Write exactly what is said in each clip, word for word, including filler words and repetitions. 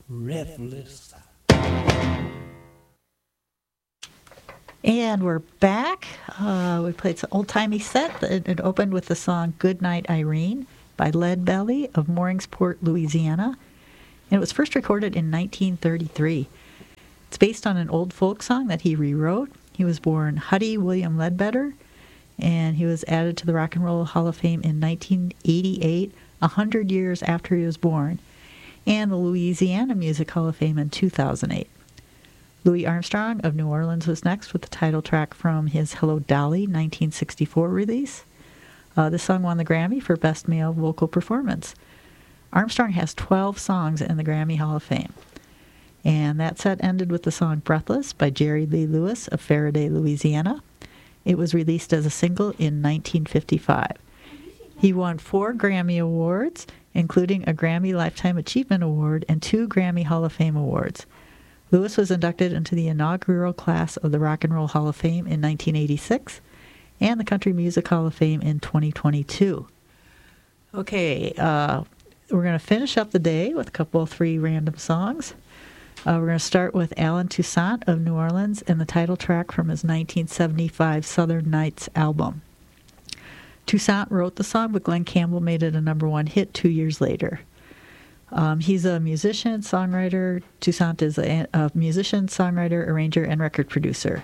Breathless. And we're back. Uh, we played some old-timey set. It, it opened with the song Good Night, Irene by Lead Belly of Mooringsport, Louisiana. And it was first recorded in nineteen thirty-three. It's based on an old folk song that he rewrote. He was born Huddy William Ledbetter, and he was added to the Rock and Roll Hall of Fame in nineteen eighty-eight, a hundred years after he was born, and the Louisiana Music Hall of Fame in two thousand eight. Louis Armstrong of New Orleans was next with the title track from his Hello Dolly nineteen sixty-four release. Uh, this song won the Grammy for Best Male Vocal Performance. Armstrong has twelve songs in the Grammy Hall of Fame. And that set ended with the song Breathless by Jerry Lee Lewis of Faraday, Louisiana. It was released as a single in nineteen fifty-five. He won four Grammy Awards, including a Grammy Lifetime Achievement Award and two Grammy Hall of Fame Awards. Lewis was inducted into the inaugural class of the Rock and Roll Hall of Fame in nineteen eighty-six and the Country Music Hall of Fame in twenty twenty-two. Okay, uh, we're going to finish up the day with a couple of three random songs. Uh, we're going to start with Alan Toussaint of New Orleans and the title track from his nineteen seventy-five Southern Nights album. Toussaint wrote the song, but Glenn Campbell made it a number one hit two years later. Um, he's a musician, songwriter. Toussaint is a, a musician, songwriter, arranger, and record producer.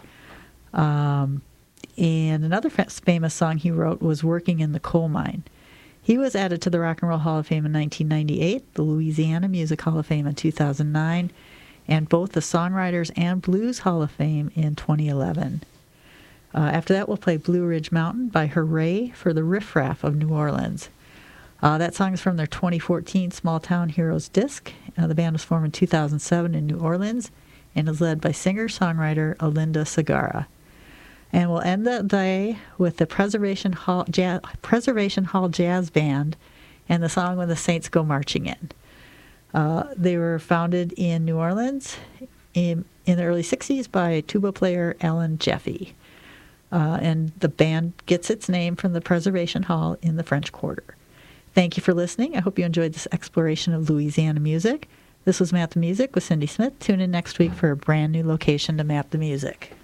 Um, and another famous song he wrote was Working in the Coal Mine. He was added to the Rock and Roll Hall of Fame in nineteen ninety-eight, the Louisiana Music Hall of Fame in two thousand nine, and both the Songwriters and Blues Hall of Fame in twenty eleven. Uh, after that, we'll play Blue Ridge Mountain by Hooray for the Riff Raff of New Orleans. Uh, that song is from their twenty fourteen Small Town Heroes disc. Uh, the band was formed in two thousand seven in New Orleans and is led by singer-songwriter Alinda Segarra. And we'll end the day with the Preservation Hall, Jazz, Preservation Hall Jazz Band and the song When the Saints Go Marching In. Uh, they were founded in New Orleans in, in the early sixties by tuba player Alan Jeffy. Uh, and the band gets its name from the Preservation Hall in the French Quarter. Thank you for listening. I hope you enjoyed this exploration of Louisiana music. This was Map the Music with Cindy Smith. Tune in next week for a brand new location to map the music.